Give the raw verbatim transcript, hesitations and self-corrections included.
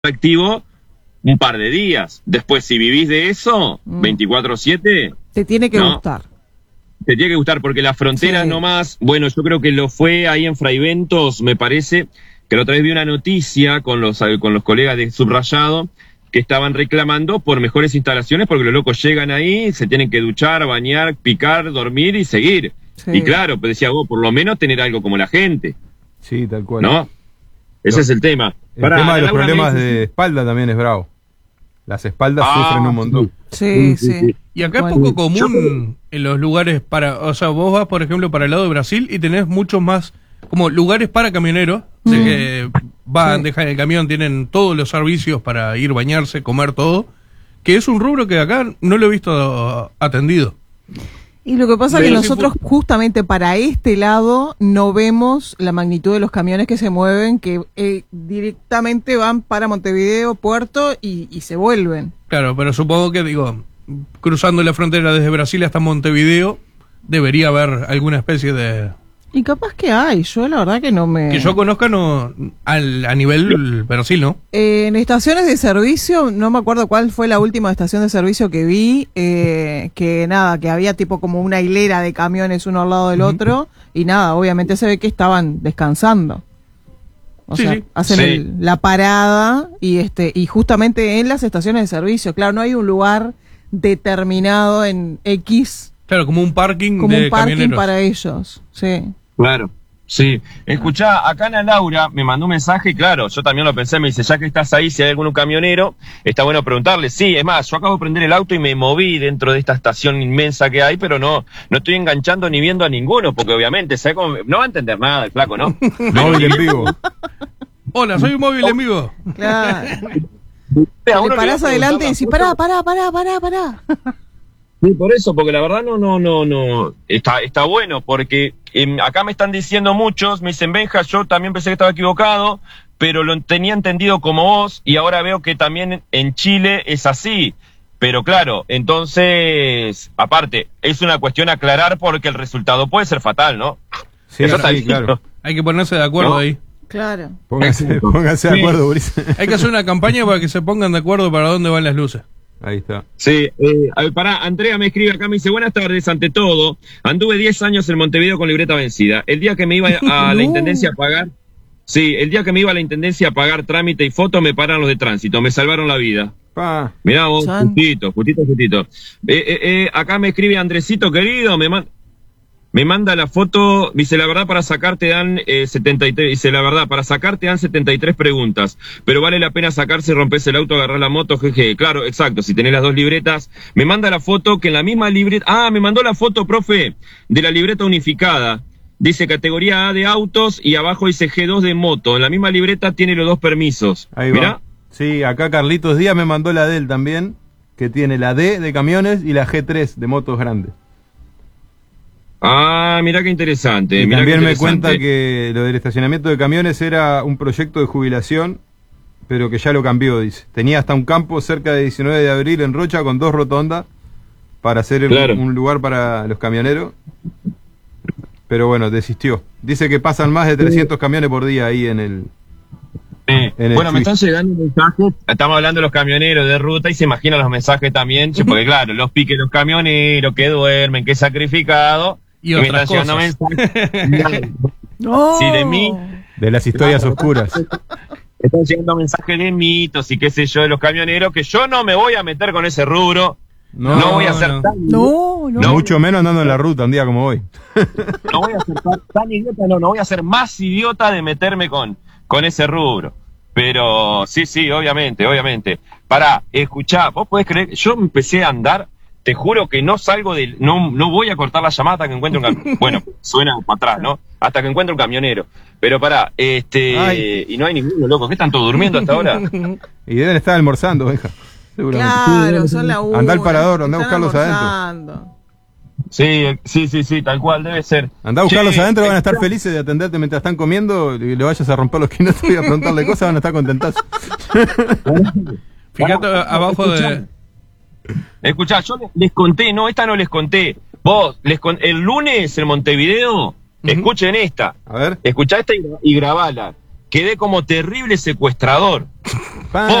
activo un par de días. Después, si vivís de eso, mm. veinticuatro siete... Te tiene que ¿no? gustar. Te tiene que gustar, porque las fronteras sí. nomás, bueno, yo creo que lo fue ahí en Fraiventos, me parece, que la otra vez vi una noticia con los, con los colegas de Subrayado, que estaban reclamando por mejores instalaciones, porque los locos llegan ahí, se tienen que duchar, bañar, picar, dormir y seguir. Sí. Y claro, pues decía vos, por lo menos tener algo como la gente. Sí, tal cual. ¿No? Ese no. es el tema. El Para, tema de los problemas de espalda también es bravo. Las espaldas ah, sufren un montón. Sí, sí. sí. Y acá bueno, es poco común yo... en los lugares para... O sea, vos vas, por ejemplo, para el lado de Brasil y tenés muchos más como lugares para camioneros, de mm. que van, sí. dejan el camión, tienen todos los servicios para ir, bañarse, comer todo, que es un rubro que acá no lo he visto atendido. Y lo que pasa es que nosotros justamente para este lado no vemos la magnitud de los camiones que se mueven, que eh, directamente van para Montevideo, Puerto y, y se vuelven. Claro, pero supongo que, digo, cruzando la frontera desde Brasil hasta Montevideo, debería haber alguna especie de... Y capaz que hay, yo la verdad que no me... Que yo conozca no al, a nivel Brasil, ¿no? Eh, en estaciones de servicio, no me acuerdo cuál fue la última estación de servicio que vi, eh, que nada, que había tipo como una hilera de camiones uno al lado del uh-huh. otro, y nada, obviamente se ve que estaban descansando. O sí, sea, sí. hacen sí. El, la parada y este y justamente en las estaciones de servicio, claro, no hay un lugar determinado en X. Claro, como un parking como de un parking camioneros. Para ellos, sí. Claro, sí. Escuchá, acá Ana Laura me mandó un mensaje, y claro, yo también lo pensé, me dice, ya que estás ahí, si hay algún camionero, está bueno preguntarle. Sí, es más, yo acabo de prender el auto y me moví dentro de esta estación inmensa que hay, pero no no estoy enganchando ni viendo a ninguno, porque obviamente, ¿sabes cómo? No va a entender nada el flaco, ¿no? Móvil en vivo. Hola, soy un móvil en vivo. Claro. Te parás adelante y decís, pará, pará, pará, pará, pará. Sí, por eso, porque la verdad no, no, no, no, está, está bueno, porque eh, acá me están diciendo muchos, me dicen, Benja, yo también pensé que estaba equivocado, pero lo tenía entendido como vos, y ahora veo que también en Chile es así. Pero claro, entonces, aparte, es una cuestión a aclarar porque el resultado puede ser fatal, ¿no? Sí, eso sí, claro. Hay que ponerse de acuerdo, ¿no? Ahí. Claro. Pónganse, pónganse de acuerdo, Boris. Hay que hacer una campaña para que se pongan de acuerdo para dónde van las luces. Ahí está. Sí, eh, a ver, pará, Andrea me escribe acá, me dice, buenas tardes, ante todo, anduve diez años en Montevideo con libreta vencida. El día que me iba a no. la Intendencia a pagar, sí, el día que me iba a la Intendencia a pagar trámite y foto, me pararon los de tránsito, me salvaron la vida. Pa. Mirá vos, San. justito, justito, justito. Eh, eh, eh, acá me escribe Andresito, querido, me manda... Me manda la foto, dice, la verdad para sacarte dan eh, setenta y tres, dice, la verdad para sacarte dan setenta y tres preguntas, pero vale la pena sacarse, rompes el auto, agarrar la moto, jeje, claro, exacto, si tenés las dos libretas. Me manda la foto que en la misma libreta, ah, me mandó la foto, profe, de la libreta unificada, dice categoría A de autos y abajo dice G dos de moto, en la misma libreta tiene los dos permisos. Ahí Mirá. va. Sí, acá Carlitos Díaz me mandó la de él también, que tiene la D de camiones y la G tres de motos grandes. Ah, mirá qué interesante. Y mirá también qué me interesante. cuenta que lo del estacionamiento de camiones era un proyecto de jubilación, pero que ya lo cambió, dice. Tenía hasta un campo cerca de diecinueve de abril en Rocha con dos rotondas para hacer claro. un, un lugar para los camioneros, pero bueno, desistió. Dice que pasan más de trescientos camiones por día ahí en el... Eh, en el bueno, tweet. me están llegando mensajes, estamos hablando de los camioneros de ruta y se imaginan los mensajes también, uh-huh. porque claro, los piques los camioneros que duermen, que sacrificado... Y, y me otras están cosas. Mensajes. No. Sí, de mí. De las historias claro, oscuras. Están llegando mensajes de mitos y qué sé yo de los camioneros, que yo no me voy a meter con ese rubro. No, no voy a ser no. tan... No, no. no. Mucho menos andando en la ruta un día como hoy. No voy a ser tan, tan idiota, no, no voy a ser más idiota de meterme con, con ese rubro. Pero sí, sí, obviamente, obviamente. Pará, escuchá, vos podés creer, yo empecé a andar... Te juro que no salgo de... No, no voy a cortar la llamada hasta que encuentre un camionero. Bueno, suena para atrás, ¿no? Hasta que encuentre un camionero. Pero pará, este... Ay. Y no hay ninguno, loco. ¿Qué están todos durmiendo hasta ahora? Y deben estar almorzando, Benja. Seguramente. Claro, son la una. Andá al parador, andá a buscarlos adentro. Sí, sí, sí, sí, tal cual, debe ser. Andá a buscarlos che, adentro, van a estar felices de atenderte mientras están comiendo y le vayas a romper los quinotos y a preguntarle cosas, van a estar contentas. Fíjate abajo de... Escuchá, yo les conté, no, esta no les conté. Vos, les con, el lunes en Montevideo, uh-huh. escuchen esta. A ver. Escuchá esta y, y grabala. quedé como terrible secuestrador. Pa.